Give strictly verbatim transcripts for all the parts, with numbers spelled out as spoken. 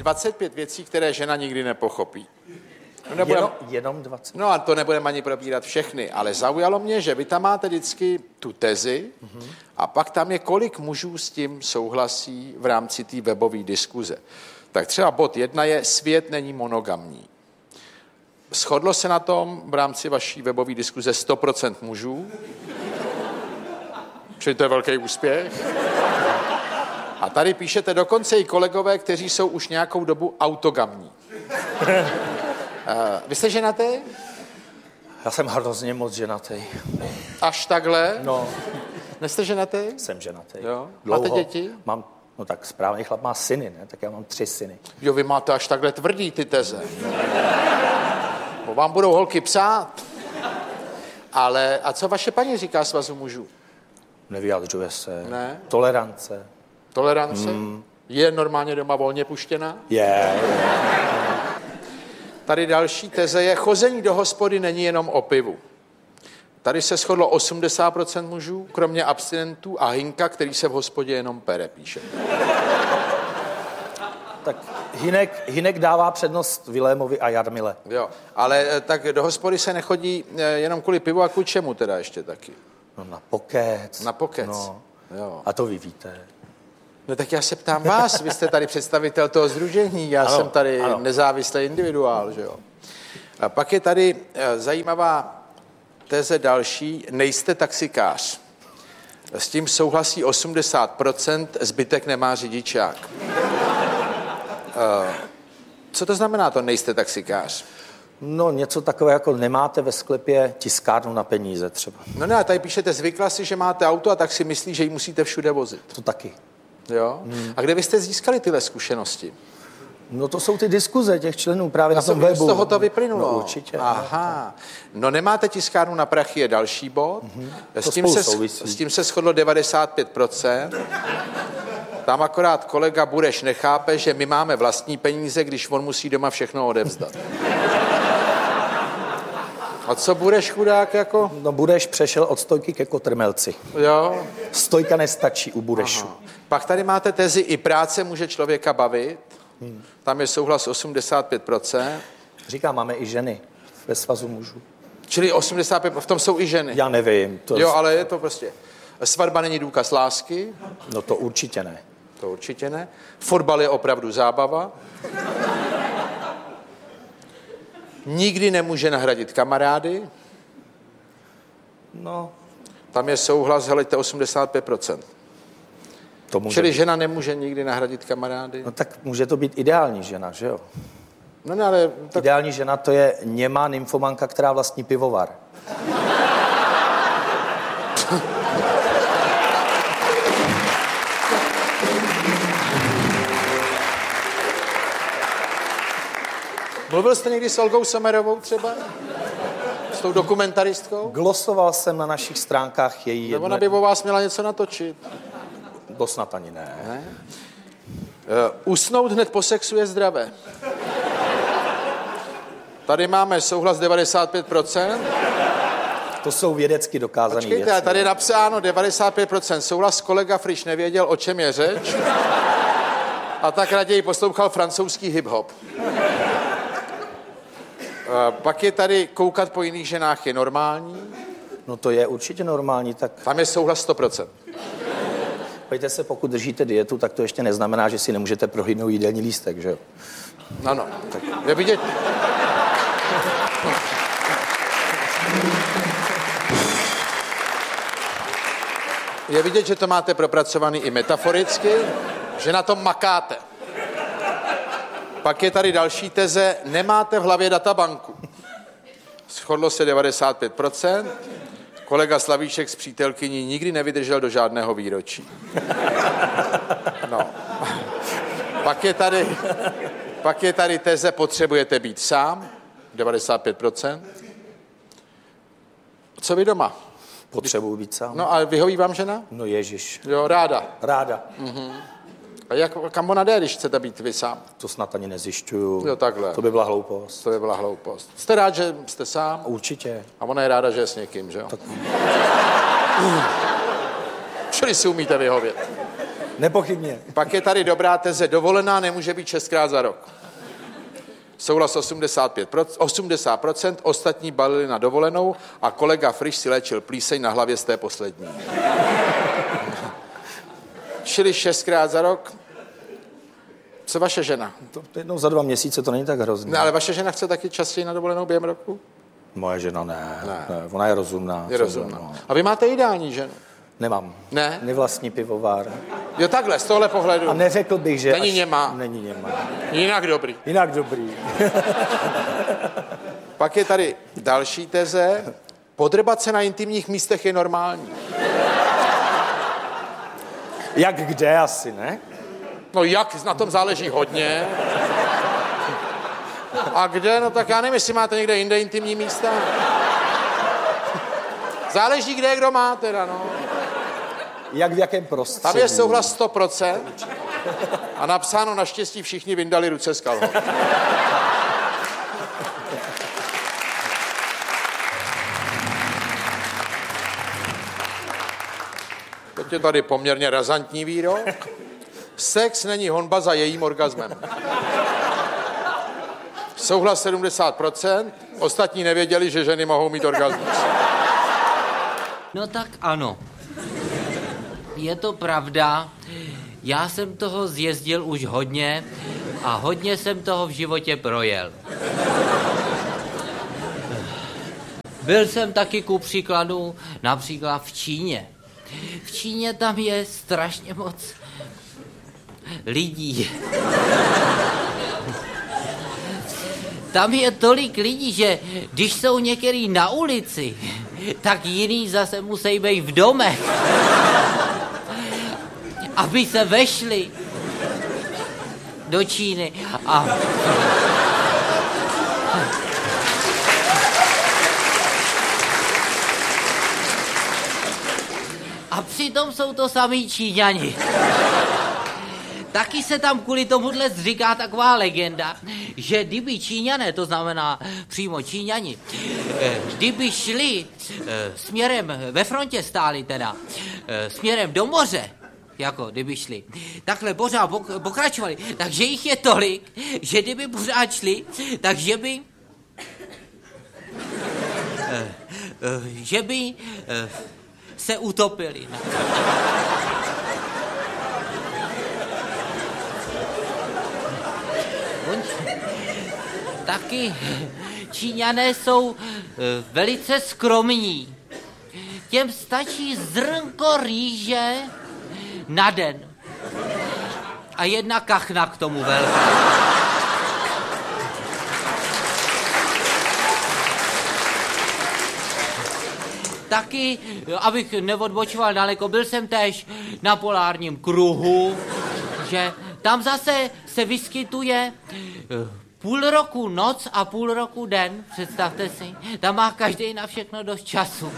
dvacet pět věcí, které žena nikdy nepochopí. Nebudem, jenom, jenom dvacet. No a to nebudeme ani probírat všechny, ale zaujalo mě, že vy tam máte vždycky tu tezi mm-hmm. a pak tam je, kolik mužů s tím souhlasí v rámci té webové diskuze. Tak třeba bod jedna je, svět není monogamní. Shodlo se na tom v rámci vaší webové diskuze sto procent mužů, čili to je velký úspěch. A tady píšete dokonce i kolegové, kteří jsou už nějakou dobu autogamní. Uh, vy jste ženatý? Já jsem hrozně moc ženatý. Až takhle? No. Nejste ženatý? Jsem ženatý. Jo. Máte děti? Mám, no tak správný chlap má syny, ne? Tak já mám tři syny. Jo, vy máte až takhle tvrdý ty teze. Bo vám budou holky psát. Ale, a co vaše paní říká Svazu mužů? Nevyjadřuje se. Ne? Tolerance. Tolerance? Hmm. Je normálně doma volně puštěná? Je. Yeah. Tady další teze je, chození do hospody není jenom o pivu. Tady se shodlo osmdesát procent mužů, kromě abstinentů a Hinka, který se v hospodě jenom pere, píše. Tak Hinek, Hinek dává přednost Vilémovi a Jarmile. Jo, ale tak do hospody se nechodí jenom kvůli pivu a kvůli čemu teda ještě taky? No na pokec. Na pokec. No. Jo. A to vy víte. No tak já se ptám vás, vy jste tady představitel toho sdružení, já ano, jsem tady ano. nezávislý individuál, že jo. A pak je tady zajímavá teze další, nejste taxikář. S tím souhlasí osmdesát procent, zbytek nemá řidičák. Co to znamená to nejste taxikář? No něco takové, jako nemáte ve sklepě tiskárnu na peníze třeba. No ne, tady píšete, zvykla si, že máte auto a tak si myslí, že ji musíte všude vozit. To taky. Jo? Hmm. A kde vy jste získali tyhle zkušenosti? No to jsou ty diskuze těch členů právě na tom webu. Z toho to vyplynulo. No, určitě. Aha. No nemáte tiskárnu na prachy je další bod. Mm-hmm. S, tím se, s tím se shodlo devadesát pět procent. Tam akorát kolega Bureš nechápe, že my máme vlastní peníze, když on musí doma všechno odevzdat. A co Bureš chudák jako? No Bureš přešel od stojky ke kotrmelci. Jo. Stojka nestačí u Burešu. Aha. Pak tady máte tezi, i práce může člověka bavit. Hmm. Tam je souhlas osmdesát pět procent. Říká, máme i ženy ve Svazu mužů. Čili osmdesát pět procent, v tom jsou i ženy. Já nevím. To... Jo, ale je to prostě. Svatba není důkaz lásky. No to určitě ne. To určitě ne. Fotbal je opravdu zábava. Nikdy nemůže nahradit kamarády. No. Tam je souhlas, helejte, osmdesát pět procent. To může Čili být. žena nemůže nikdy nahradit kamarády. No tak může to být ideální žena, že jo? No ne, ale... Tak... Ideální žena to je němá nymfomanka, která vlastní pivovar. Mluvil jste někdy s Olgou Sommerovou třeba? S tou dokumentaristkou? Glosoval jsem na našich stránkách její jedno... Nebo ona by o vás měla něco natočit? To snad ani ne. ne? Uh, usnout hned po sexu je zdravé. Tady máme souhlas devadesát pět procent. To jsou vědecky dokázané věci. Počkejte, tady je napsáno devadesát pět procent souhlas, kolega Friš nevěděl, o čem je řeč. A tak raději poslouchal francouzský hip-hop. Pak je tady koukat po jiných ženách je normální. No to je určitě normální, tak... Tam je souhlas sto procent. Pojďte se, pokud držíte dietu, tak to ještě neznamená, že si nemůžete prohlídnout jídelní lístek, že jo? Ano, tak je vidět... Je vidět, že to máte propracovaný i metaforicky, že na tom makáte. Pak je tady další teze, nemáte v hlavě databanku. Shodlo se devadesát pět procent. Kolega Slavíček s přítelkyní nikdy nevydržel do žádného výročí. No. Pak je tady, pak je tady teze, potřebujete být sám. devadesát pět procent. Co vy doma? Potřebuji být sám. No a vyhoví vám žena? No ježiš. Jo, ráda. Ráda. Mhm. A jak, kam ona jde, když chcete být vy sám? To snad ani nezjišťuju. Jo, takhle. To by byla hloupost. To by byla hloupost. Jste rád, že jste sám? Určitě. A ona je ráda, že je s někým, že jo? Tak... Čili si umíte vyhovět. Nepochybně. Pak je tady dobrá teze, dovolená nemůže být šestkrát za rok. Souhlas osmdesát pět procent, osmdesát procent, ostatní balili na dovolenou a kolega Friš si léčil plíseň na hlavě z té poslední. Čili šestkrát za rok. Co vaše žena? To jednou za dva měsíce to není tak hrozný. Ne, ale vaše žena chce taky častěji na dovolenou během roku? Moje žena ne, ne. ne ona je rozumná. Je rozumná. No. A vy máte ideální ženu? Nemám. Ne? Nevlastní pivovár. Jo, takhle, z tohle pohledu. A neřekl bych, že... Není až... němá. Není němá. Jinak dobrý. Jinak dobrý. Pak je tady další teze. Podrbat se na intimních místech je normální. Jak kde asi, ne? No jak, na tom záleží hodně. A kde? No tak já nevím, jestli máte někde jinde intimní místa. Záleží, kde kdo má teda, no. Jak v jakém prostředí? Tam je souhlas sto procent a napsáno naštěstí všichni vyndali ruce z kalhot. Teď je tady poměrně razantní výrok. Sex není honba za jejím orgazmem. Souhlas sedmdesát procent, ostatní nevěděli, že ženy mohou mít orgasmus. No tak ano. Je to pravda. Já jsem toho zjezdil už hodně a hodně jsem toho v životě projel. Byl jsem taky ku příkladu například v Číně. V Číně tam je strašně moc lidí. Tam je tolik lidí, že když jsou některý na ulici, tak jiný zase musí být v domech, aby se vešli do Číny. A... A přitom jsou to samý Číňani. Taky se tam kvůli tomuhle říká taková legenda, že kdyby Číňané, to znamená přímo Číňani, kdyby šli směrem, ve frontě stáli teda, směrem do moře, jako kdyby šli, takhle pořád pokračovali, takže jich je tolik, že kdyby pořád šli, takže by, že by se utopili. Taky Číňané jsou velice skromní. Těm stačí zrnko rýže na den. A jedna kachna k tomu velká. Taky, abych neodbočoval daleko, byl jsem též na polárním kruhu, že tam zase se vyskytuje půl roku noc a půl roku den, představte si. Tam má každý na všechno dost času.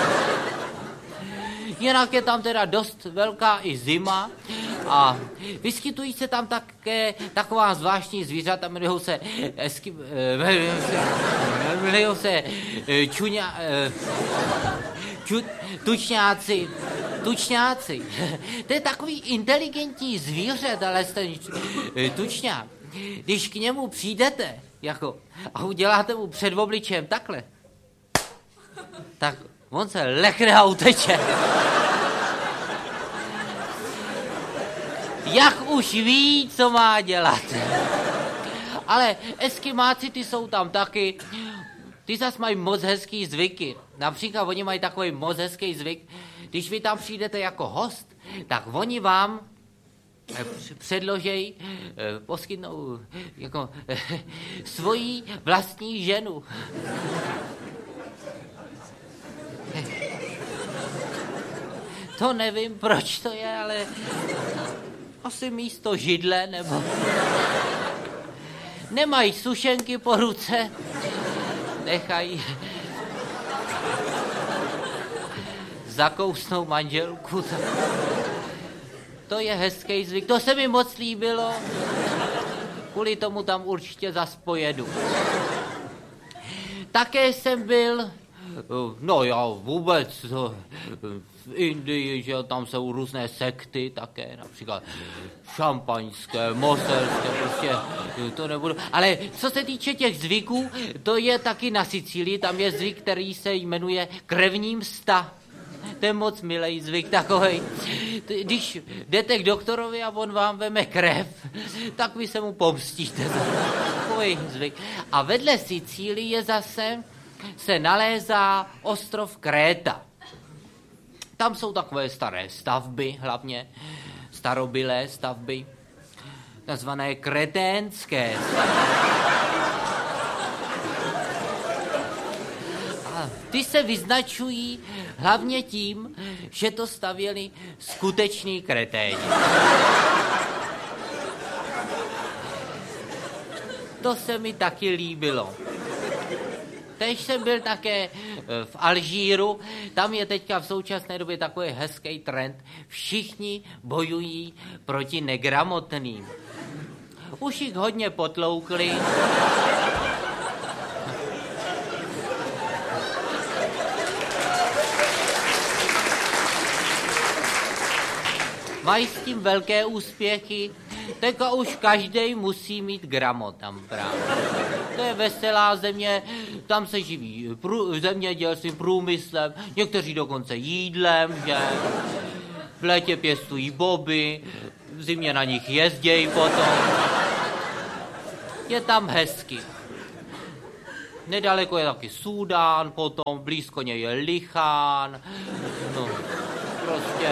Jinak je tam teda dost velká i zima a vyskytují se tam také taková zvláštní zvířata, jmenují se esky, jmenují se čuňa, ču, tučňáci, tučňáci. To je takový inteligentní zvíře, ale ten tučňák. Když k němu přijdete jako, a uděláte mu před obličem takhle, tak on se lekne a uteče. Jak už ví, co má dělat. Ale eskimáci, ty jsou tam taky, ty zas mají moc hezký zvyky. Například oni mají takový moc hezký zvyk, když vy tam přijdete jako host, tak oni vám předložej, poskytnou jako svoji vlastní ženu. To nevím, proč to je, ale asi místo židle, nebo nemají sušenky po ruce, nechají zakousnou manželku. To je hezký zvyk, to se mi moc líbilo, kvůli tomu tam určitě zas pojedu. Také jsem byl No já vůbec, v Indii, že tam jsou různé sekty také, například šampaňské, moselské, prostě to nebudu. Ale co se týče těch zvyků, to je taky na Sicílii, tam je zvyk, který se jmenuje krevní msta. To je moc milej zvyk takovej. Když jdete k doktorovi a on vám veme krev, tak vy se mu pomstíte. Takový zvyk. A vedle Sicílie zase se nalézá ostrov Kréta. Tam jsou takové staré stavby, hlavně starobylé stavby, nazvané kreténské stavby. A ty se vyznačují hlavně tím, že to stavěli skuteční kreténi. To se mi taky líbilo. Teď jsem byl také v Alžíru, tam je teďka v současné době takový hezký trend. Všichni bojují proti negramotným. Už jich hodně potloukli. Mají s tím velké úspěchy, tak už každý musí mít gramot tam právě. To je veselá země, tam se živí prů, zemědělstvím, průmyslem, někteří dokonce jídlem, že v létě pěstují boby, v zimě na nich jezdějí potom. Je tam hezky. Nedaleko je taky Súdán, potom blízko něj je Lichán, no prostě...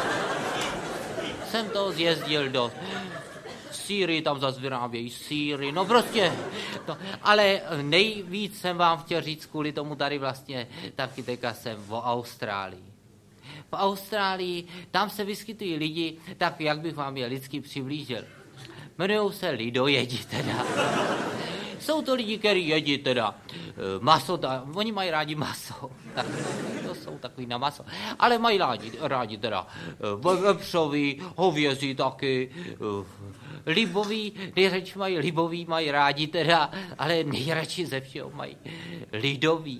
Jsem to zjezdil do Sýrii, tam zase vyrábějí sýry, no prostě, no, ale nejvíc jsem vám chtěl říct, kvůli tomu tady vlastně taky teďka jsem v Austrálii. V Austrálii, tam se vyskytují lidi, tak jak bych vám je lidsky přiblížil. Jmenujou se lidojedi teda. Jsou to lidi, kteří jedí teda maso, ta, oni mají rádi maso. Tak, to jsou takový na maso. Ale mají rádi, rádi teda vepřový, hovězí taky, libový, nejradši mají libový, mají rádi teda, ale nejradši ze všeho mají lidový.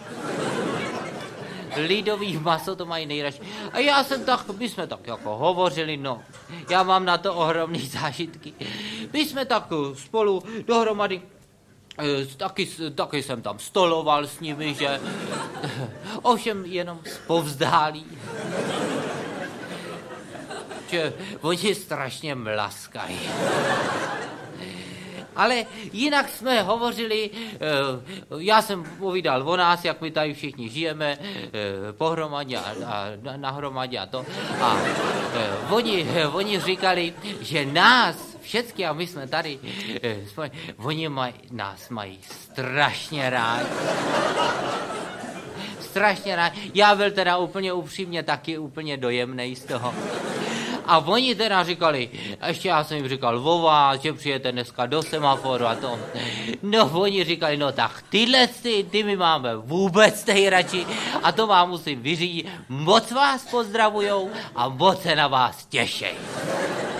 Lidový maso to mají nejradši. A já jsem tak, my jsme tak jako hovořili, no, já mám na to ohromný zážitky. My jsme tak spolu dohromady, taky, taky jsem tam stoloval s nimi, že ovšem jenom zpovzdálí. Že oni strašně mlaskají. Ale jinak jsme hovořili, já jsem povídal o nás, jak my tady všichni žijeme pohromadě a, a nahromadě a to. A oni, oni říkali, že nás všechny, a my jsme tady, oni maj, nás mají strašně rádi. Strašně rádi. Já byl teda úplně upřímně taky úplně dojemnej z toho. A oni teda říkali, ještě já jsem jim říkal o vás, že přijete dneska do semaforu a to. No oni říkali, no tak tyhle ty, ty my máme vůbec nejradši a to vám musím vyřídit. Moc vás pozdravujou a moc se na vás těšej.